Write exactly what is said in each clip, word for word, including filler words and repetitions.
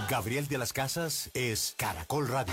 Gabriel de las Casas es Caracol Radio.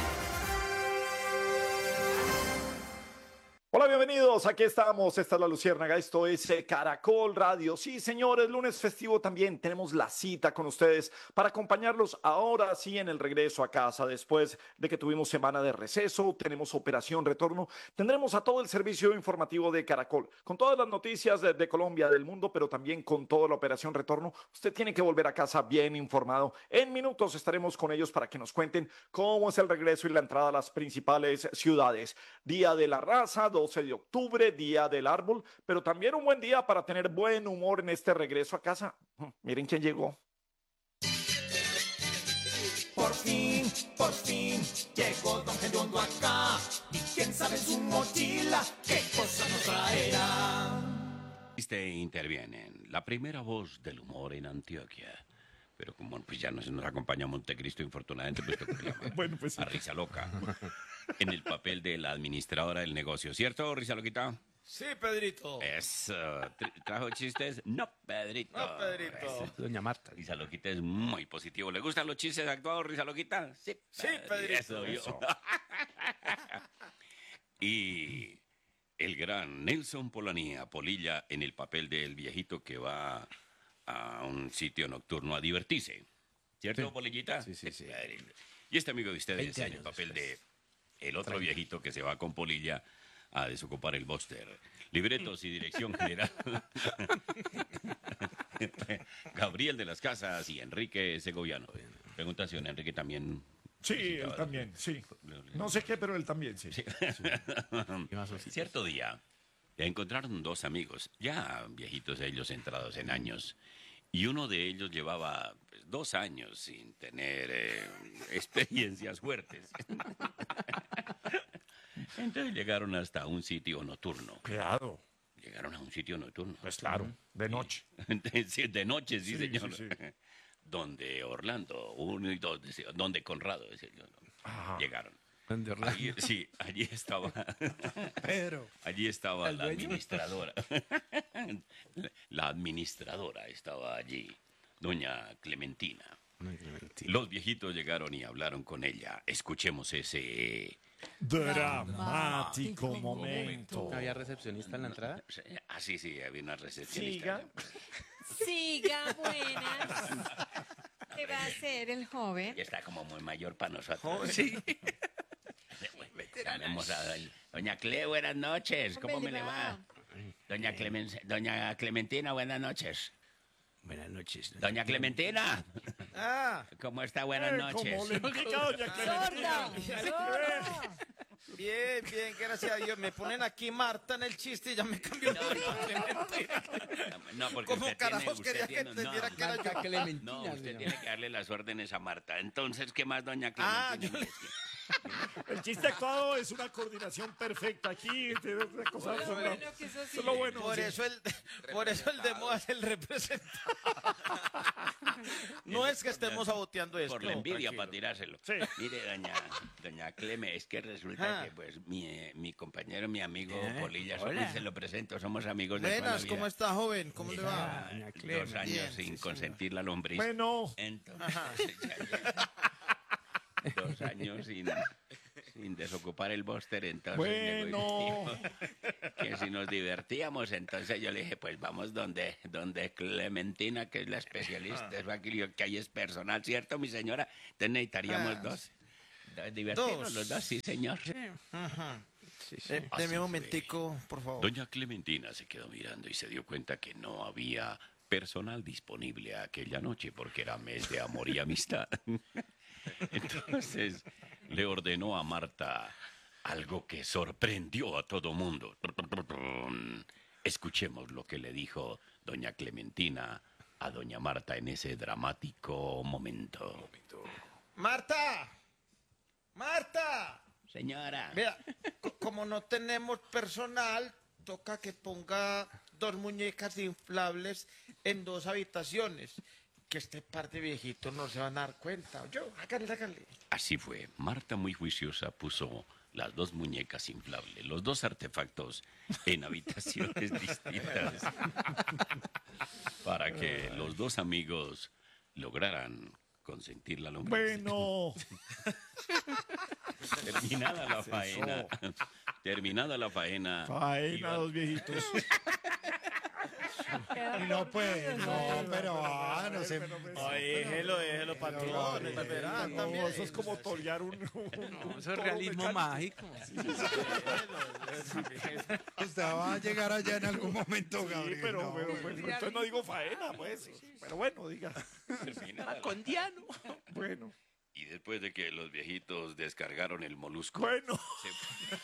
Hola, bienvenidos. Aquí estamos. Esta es La Luciérnaga. Esto es eh, Caracol Radio. Sí, señores, lunes festivo también. Tenemos la cita con ustedes para acompañarlos ahora sí en el regreso a casa. Después de que tuvimos semana de receso, tenemos operación retorno. Tendremos a todo el servicio informativo de Caracol con todas las noticias de, de Colombia, del mundo, pero también con toda la operación retorno. Usted tiene que volver a casa bien informado. En minutos estaremos con ellos para que nos cuenten cómo es el regreso y la entrada a las principales ciudades. Día de la Raza, doce de octubre, Día del Árbol, pero también un buen día para tener buen humor en este regreso a casa. Miren quién llegó. Por fin, por fin, llegó Don Gediondo acá. Y quién sabe en su mochila qué cosa nos traerá. Este intervienen la primera voz del humor en Antioquia. Pero como pues ya nos, nos acompaña Montecristo, infortunadamente, pues toca llamar Bueno, pues sí. a Risa Loca en el papel de la administradora del negocio. ¿Cierto, Risa Loquita? Sí, Pedrito. Eso. Tra- ¿Trajo chistes? No, Pedrito. No, Pedrito. Eso. Doña Marta. Risa Loquita es muy positivo. ¿Le gustan los chistes actuados, Risa Loquita? Sí, Sí, Pedrito. Eso, yo. Y el gran Nelson Polanía, Polilla, en el papel del viejito que va a un sitio nocturno a divertirse. ¿Cierto, Sí. Polillita? Sí, sí, sí. Y este amigo de ustedes veinte en el años papel después. de el otro viejito que se va con Polilla a desocupar el Buster. Libretos y dirección general. Gabriel de las Casas y Enrique Segoviano. Pregunta si don Enrique también... Sí, visitaba- él también, sí. No sé qué, pero él también, sí. ¿Qué más osito? Cierto día, encontraron dos amigos, ya viejitos ellos, entrados en años, y uno de ellos llevaba pues, dos años sin tener eh, experiencias fuertes. Entonces llegaron hasta un sitio nocturno. Claro, Llegaron a un sitio nocturno. pues claro, de noche. Sí, de noche, sí, Sí, señor. sí, sí. Donde Orlando, uno y dos, decía- donde Conrado, decía yo, ¿no? Ajá. Llegaron. ¿Dónde Orlando? Allí- sí, allí estaba. Pedro. Allí estaba ¿El la dueño? administradora. La administradora estaba allí, doña Clementina. Ay, qué mentira. Los viejitos llegaron y hablaron con ella. Escuchemos ese... Dramático momento. ¿Había recepcionista en la entrada? Ah, sí, sí, había una recepcionista. Siga. Siga, buenas. ¿Qué va a hacer el joven? Y está como muy mayor para nosotros. Sí. Llamemos a doña- doña Cle, buenas noches. ¿Cómo me le va? Doña, Clemen- doña Clementina, buenas noches. Buenas noches. Doña Clementina, Ah, ¿cómo está? Buenas Eh, noches. ¿cómo le explica, doña Clementina? ¡Sorda! bien, bien, gracias a Dios. Me ponen aquí Marta en el chiste y ya me cambió el nombre. No, porque ¿Cómo usted carajos tiene, quería usted que tiene, entendiera no, que era yo? Marta Clementina. no, se usted llama. tiene que darle las órdenes a Marta. Entonces, ¿qué más, doña Ah, Clementina? yo le- El chiste actuado es una coordinación perfecta aquí. Tiene una cosa Lo sola. bueno que eso sí. Eso es lo bueno. Por sí. eso el, por eso el de moda es el representante. No es que estemos saboteando esto. Por la envidia tranquilo. para tirárselo. Sí. Mire, doña, doña Cleme, es que resulta Ah. que pues mi, eh, mi compañero, mi amigo Eh, Polilla, hola. somos- se lo presento, somos amigos de toda la Buenas, vida. ¿cómo está, joven? ¿Cómo le va? Doña Dos Clema. años Bien, sin sí, consentir la lombriz. Bueno, Entonces, dos años sin, sin desocupar el bóster, entonces bueno. llegó y dijo que si nos divertíamos, entonces yo le dije, pues vamos donde, donde Clementina, que es la especialista, es aquí, que ahí es personal, ¿cierto, mi señora? Entonces necesitaríamos Ah, dos. dos. Divertirnos Dos. los dos, sí, señor. Ajá. Sí, sí. Eh, deme un momentico, por favor. Doña Clementina se quedó mirando y se dio cuenta que no había personal disponible aquella noche porque era mes de amor y amistad. Entonces le ordenó a Marta algo que sorprendió a todo mundo. Escuchemos lo que le dijo doña Clementina a doña Marta en ese dramático momento. ¡Marta! ¡Marta! Señora. Vea, co- como no tenemos personal, toca que ponga dos muñecas inflables en dos habitaciones. Que este par de viejitos no se van a dar cuenta. Yo, háganle, háganle. Así fue. Marta, muy juiciosa, puso las dos muñecas inflables, los dos artefactos en habitaciones distintas, para que los dos amigos lograran consentir la lombriz. Bueno, Terminada la faena. Terminada la faena. faena, iba- dos viejitos. Y no puede, no, pero ah, no se... Ay, déjelo, déjelo, patrón. Pero, Verá, No, también. eso es como torear un, un, No, un eso es toro realismo mecánico. mágico. Usted va a llegar allá en algún momento, Sí, Gabriel. pero, no, pero, pues, entonces no digo faena, pues. Pero bueno, diga. Terminada la- Condiano. Bueno, Y después de que los viejitos descargaron el molusco, bueno, se,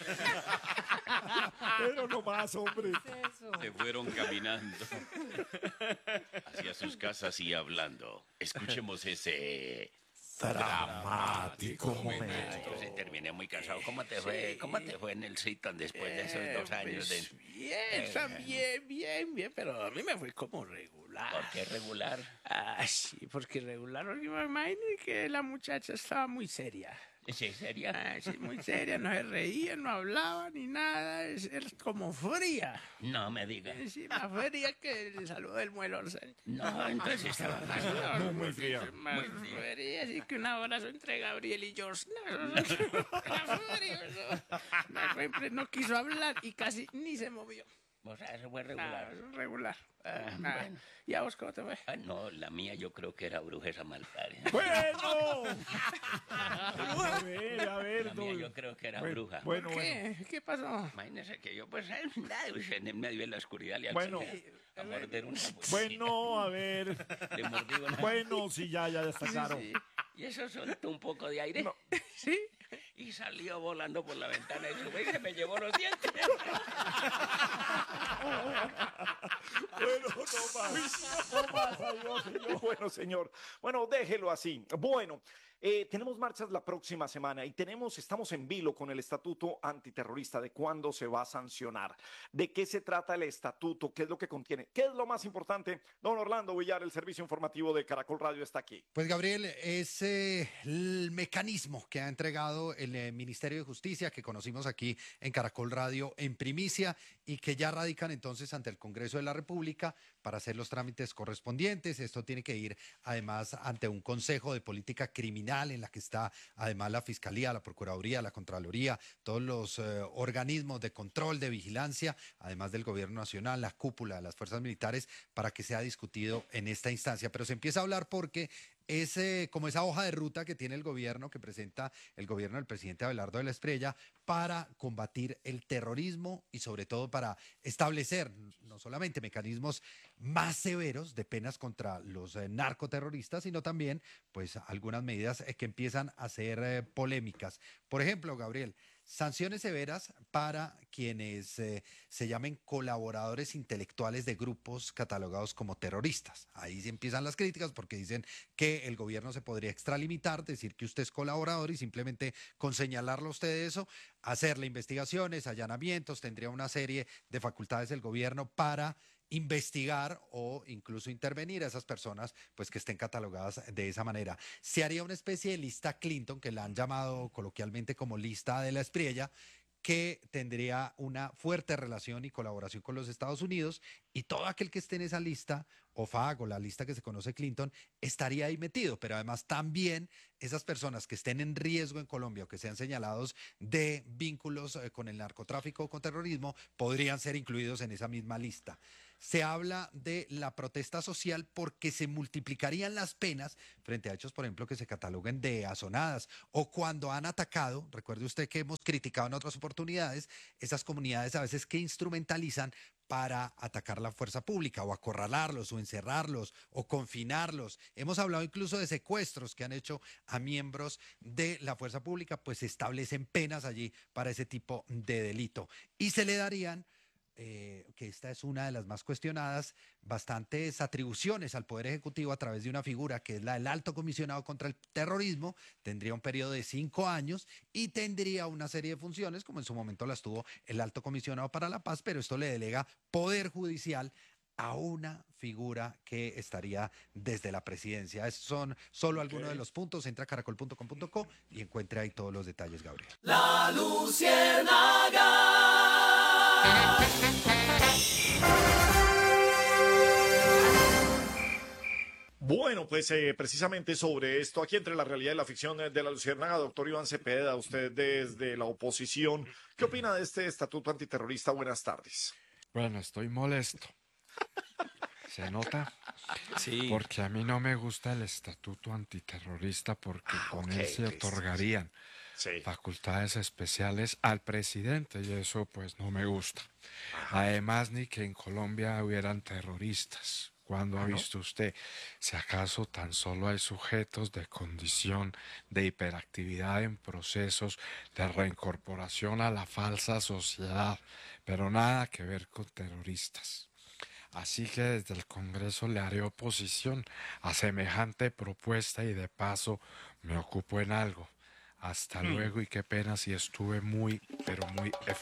pero no más, hombre. ¿Qué es eso? se fueron caminando hacia sus casas y hablando. Escuchemos ese Dramático momento. Entonces terminé muy cansado. ¿Cómo te fue? ¿Cómo te fue en el Citon después de esos dos años de Bien, también, bien, bien, pero a mí me fue como regular. ¿Por qué regular? Ah, sí, porque regular, porque me imagino que la muchacha estaba muy seria. ¿Sí, sería? Ah, sí, muy seria, no se reía, no hablaba ni nada, es, es como fría. No me digas. Eh, Sí, más fría que el saludo del muelo. O sea, No, entonces estaba no, Muy, muy fría. más fría, así que un abrazo entre Gabriel y George. No, eso era frío, eso. No, siempre no quiso hablar y casi ni se movió. O sea, eso fue Ah, regular. regular. Ah, Ah, bueno. ¿Y a vos cómo te fue? Ah, no, la mía yo creo que era brujesa malparia. Bueno. A ver, a ver. La mía no. yo creo que era Bueno, bruja. bueno, bueno. ¿Qué? ¿Qué pasó? Imagínese que yo, pues, eh, nada, pues, en medio de la oscuridad le Bueno. alcancé a morder una Bueno, a ver. Le mordí una Bueno, sí, ya, ya, ya está claro. Sí. Y eso soltó un poco de aire. No. ¿Sí? Y salió volando por la ventana y se, y se me llevó los dientes. Bueno, no más. No más, adiós, señor. Bueno, señor. Bueno, déjelo así. Bueno, eh, tenemos marchas la próxima semana y tenemos, estamos en vilo con el estatuto antiterrorista de cuándo se va a sancionar. ¿De qué se trata el estatuto? ¿Qué es lo que contiene? ¿Qué es lo más importante? Don Orlando Villar, el servicio informativo de Caracol Radio está aquí. Pues Gabriel, es eh, el mecanismo que ha entregado el eh, Ministerio de Justicia que conocimos aquí en Caracol Radio en primicia y que ya radican entonces ante el Congreso de la República para hacer los trámites correspondientes. Esto tiene que ir además ante un Consejo de Política Criminal en la que está además la Fiscalía, la Procuraduría, la Contraloría, todos los eh, organismos de control, de vigilancia, además del Gobierno Nacional, la cúpula de las fuerzas militares, para que sea discutido en esta instancia. Pero se empieza a hablar porque es eh, como esa hoja de ruta que tiene el gobierno, que presenta el gobierno del presidente Abelardo de la Espriella para combatir el terrorismo y sobre todo para establecer no solamente mecanismos más severos de penas contra los eh, narcoterroristas, sino también pues algunas medidas eh, que empiezan a ser eh, polémicas. Por ejemplo, Gabriel, sanciones severas para quienes eh, se llamen colaboradores intelectuales de grupos catalogados como terroristas. Ahí sí empiezan las críticas porque dicen que el gobierno se podría extralimitar, decir que usted es colaborador y simplemente con señalarlo a usted de eso, hacerle investigaciones, allanamientos, tendría una serie de facultades del gobierno para investigar o incluso intervenir a esas personas pues que estén catalogadas de esa manera. Se haría una especie de lista Clinton, que la han llamado coloquialmente como lista de la Espriella, que tendría una fuerte relación y colaboración con los Estados Unidos, y todo aquel que esté en esa lista, o F A G, o la lista que se conoce Clinton, estaría ahí metido. Pero además también esas personas que estén en riesgo en Colombia o que sean señalados de vínculos eh, con el narcotráfico o con terrorismo, podrían ser incluidos en esa misma lista. Se habla de la protesta social porque se multiplicarían las penas frente a hechos, por ejemplo, que se cataloguen de azonadas o cuando han atacado, recuerde usted que hemos criticado en otras oportunidades, esas comunidades a veces que instrumentalizan para atacar la fuerza pública o acorralarlos o encerrarlos o confinarlos. Hemos hablado incluso de secuestros que han hecho a miembros de la fuerza pública, pues se establecen penas allí para ese tipo de delito y se le darían Eh, que esta es una de las más cuestionadas, bastantes atribuciones al Poder Ejecutivo a través de una figura que es la del Alto Comisionado contra el Terrorismo. Tendría un periodo de cinco años y tendría una serie de funciones, como en su momento las tuvo el Alto Comisionado para la Paz, pero esto le delega poder judicial a una figura que estaría desde la presidencia. Esos son solo algunos de los puntos. Entra a caracol punto com punto co y encuentre ahí todos los detalles, Gabriel. La Luciérnaga. Bueno, pues eh, precisamente sobre esto, aquí entre la realidad y la ficción eh, de la Luciérnaga, doctor Iván Cepeda, usted desde la oposición, ¿qué opina de este estatuto antiterrorista? Buenas tardes. Bueno, estoy molesto. ¿Se nota? Sí. Porque a mí no me gusta el estatuto antiterrorista porque Ah, con ok, él se listo. otorgarían Sí. facultades especiales al presidente y eso pues no me gusta. Además, ni que en Colombia hubieran terroristas. ¿Cuándo ha visto usted? Si acaso tan solo hay sujetos de condición de hiperactividad en procesos de reincorporación a la falsa sociedad, pero nada que ver con terroristas. Así que desde el Congreso le haré oposición a semejante propuesta y de paso me ocupo en algo. Hasta luego y qué pena si estuve muy, pero muy